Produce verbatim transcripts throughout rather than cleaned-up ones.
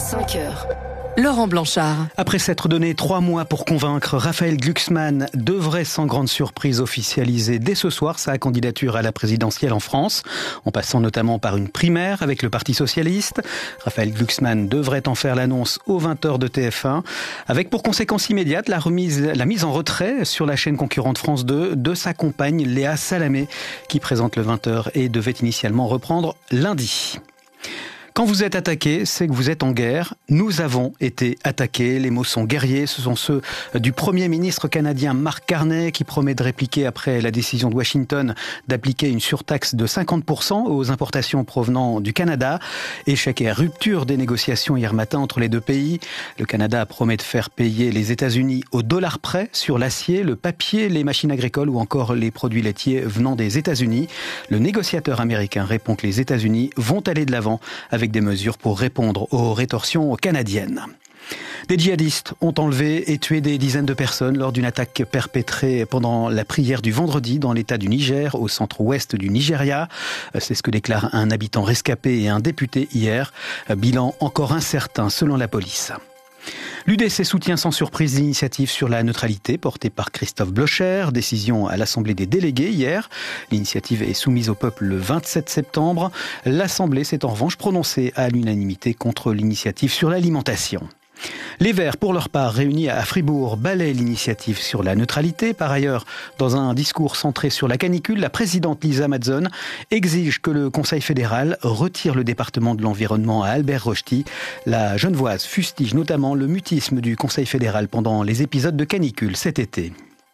cinq heures. Laurent Blanchard. Après s'être donné trois mois pour convaincre, Raphaël Glucksmann devrait sans grande surprise officialiser dès ce soir sa candidature à la présidentielle en France, en passant notamment par une primaire avec le Parti socialiste. Raphaël Glucksmann devrait en faire l'annonce aux vingt heures de T F un, avec pour conséquence immédiate la, remise, la mise en retrait sur la chaîne concurrente France deux de sa compagne Léa Salamé, qui présente le vingt heures et devait initialement reprendre lundi. Quand vous êtes attaqué, c'est que vous êtes en guerre. Nous avons été attaqués. Les mots sont guerriers. Ce sont ceux du Premier ministre canadien Mark Carney qui promet de répliquer après la décision de Washington d'appliquer une surtaxe de cinquante pour cent aux importations provenant du Canada. Échec et rupture des négociations hier matin entre les deux pays. Le Canada promet de faire payer les États-Unis au dollar près sur l'acier, le papier, les machines agricoles ou encore les produits laitiers venant des États-Unis. Le négociateur américain répond que les États-Unis vont aller de l'avant avec des mesures pour répondre aux rétorsions canadiennes. Des djihadistes ont enlevé et tué des dizaines de personnes lors d'une attaque perpétrée pendant la prière du vendredi dans l'état du Niger, au centre-ouest du Nigeria. C'est ce que déclarent un habitant rescapé et un député hier. Bilan encore incertain selon la police. L'U D C soutient sans surprise l'initiative sur la neutralité portée par Christophe Blocher, décision à l'Assemblée des délégués hier. L'initiative est soumise au peuple le vingt-sept septembre. L'Assemblée s'est en revanche prononcée à l'unanimité contre l'initiative sur l'alimentation. Les Verts, pour leur part, réunis à Fribourg, balaient l'initiative sur la neutralité. Par ailleurs, dans un discours centré sur la canicule, la présidente Lisa Mazzone exige que le Conseil fédéral retire le département de l'environnement à Albert Rochety. La Genevoise fustige notamment le mutisme du Conseil fédéral pendant les épisodes de canicule cet été.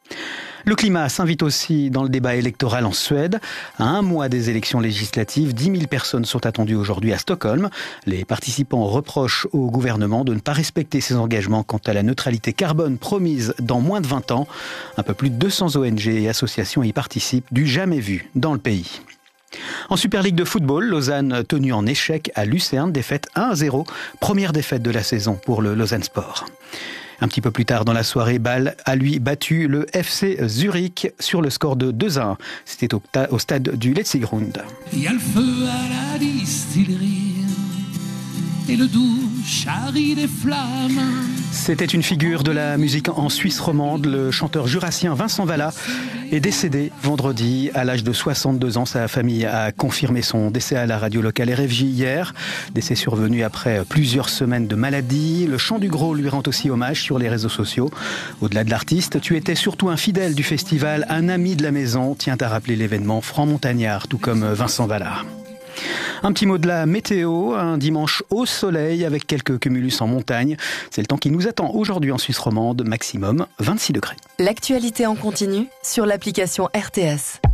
Le climat s'invite aussi dans le débat électoral en Suède. À un mois des élections législatives, dix mille personnes sont attendues aujourd'hui à Stockholm. Les participants reprochent au gouvernement de ne pas respecter ses engagements quant à la neutralité carbone promise dans moins de vingt ans. Un peu plus de deux cents O N G et associations y participent, du jamais vu dans le pays. En Super League de football, Lausanne tenue en échec à Lucerne, défaite un à zéro. Première défaite de la saison pour le Lausanne Sport. Un petit peu plus tard dans la soirée, Bâle a lui battu le F C Zurich sur le score de deux à un. C'était au, au stade du Letzigrund. Il y a le feu à la distillerie et le doux charrie des flammes. C'était une figure de la musique en Suisse romande. Le chanteur jurassien Vincent Vallat est décédé vendredi à l'âge de soixante-deux ans. Sa famille a confirmé son décès à la radio locale R F J hier. Décès survenu après plusieurs semaines de maladie. Le Chant du Gros lui rend aussi hommage sur les réseaux sociaux. Au-delà de l'artiste, tu étais surtout un fidèle du festival, un ami de la maison, tient à rappeler l'événement franc-montagnard, tout comme Vincent Vallat. Un petit mot de la météo, un dimanche au soleil avec quelques cumulus en montagne. C'est le temps qui nous attend aujourd'hui en Suisse romande, maximum vingt-six degrés. L'actualité en continu sur l'application R T S.